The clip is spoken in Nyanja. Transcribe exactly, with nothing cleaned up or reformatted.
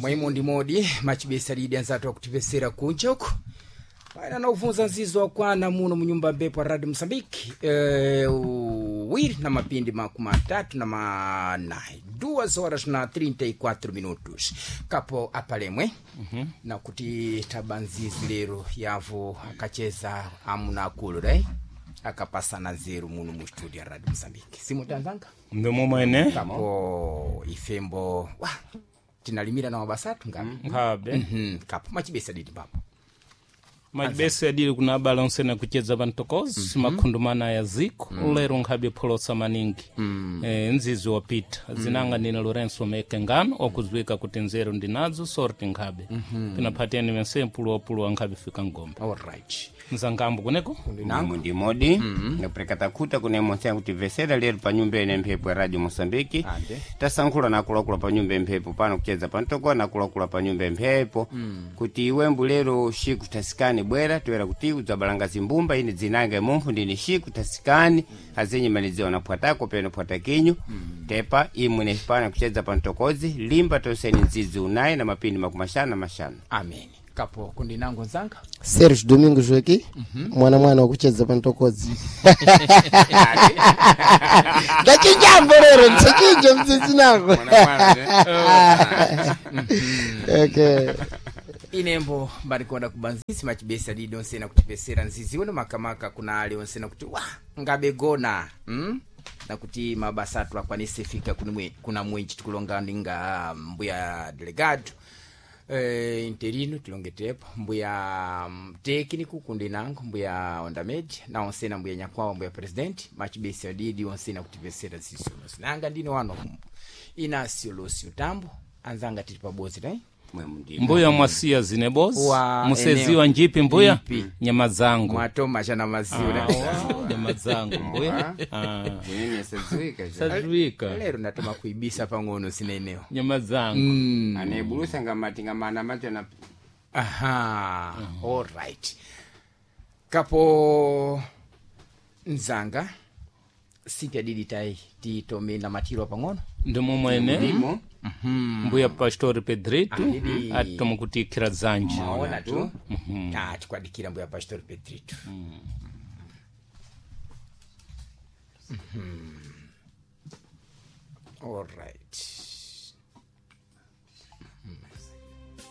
Mwaimondi modi machibesa lidi anzatu wa kutipesera kunchoko paina na ufunza nzizo wa kwana muno mnyumba mbepo wa Radio Msambiki e, wiri na mapindi makuma tatu na manai duas horas na trinta e quatro minutos kapo apalemwe mm-hmm. na kuti tabanzizi lero yavu akacheza amuna kulu rai akapasa na zero muno mu studio ya Radio Msambiki simu tanzanga ndemo mwene kapo ifembo wa tinalimira na wabasatu ngapi ngabe mhm kapo machibesa lidi baba majibesa yadili kuna balance na kucheza bantokozi mm -hmm. makundumana ya ziko mm -hmm. lero ngabe polosa maningi mm -hmm. e, nzizi wapita mm -hmm. zinanga nina Lorenzo Mekengano okuzwika kuti nzero ndinazo sorti ngabe mm -hmm. pinapatia ni mensempulu opulu ngabe fika ngomba all right nzangambo kuneko nangu ndi modi mm -hmm. neprekata kuta kune monse kuti vesera lero pa nyumba ene mphepo ya Radio Mosambiki tasankula na kulakula pa nyumba mphepo pano kucheza pantoko na kulakula pa nyumba mphepo mm -hmm. kuti iwembu lero shiku tasikani bwera tuwera kuti uzabalanga zimbumba ini zinanga mumpu ndini shiku tasikani hazenye malizio na pwatako peno pwatakinyu mm. tepa imune pana kucheza pantokozi limba toseni nzizi unai na mapini makumashana mashana amen kapo kundi nangu nzanga Serge Domingo Joeki mm -hmm. mwana mwana wa kucheza pantokozi ndakijambo lero ndakije mzizi nangu okay inembo barikonda kubanzisi machibesa lidi onsena kutipesera nzizi uno makamaka kuna ali onsena kuti wa ngabegona mm? na kuti mabasatu akwanise fika kuna mwenchi tukulonga ndinga mbuya delegado eh interino tulongetepo mbuya tekniku kundi nangu mbuya ondamedi na onsena mbuya nyakwawa mbuya president machibesa lidi onsena kutipesera nzizi uno nanga ndino wano inasiolosi utambo anzanga tilipa bozi dai mbuya mwasia zinebozi museziwa njipi mbuya Njipi. Nyama zangu mwatoma jana maziwa ah, nyama zangu mbuya nini sazuika sazuika lero natoma kuibisa pangono sineneo nyama zangu mm. anebulusa ngamati ngamana macho na aha mm. all right kapo nzanga sipya didi tai titome na matiro pangono ndimo mwene ndimo mhm mbuya Pastor Pedrito atomo kutikira zanje maona tu mhm ah tukwadikira mbuya Pastor Pedrito mhm all right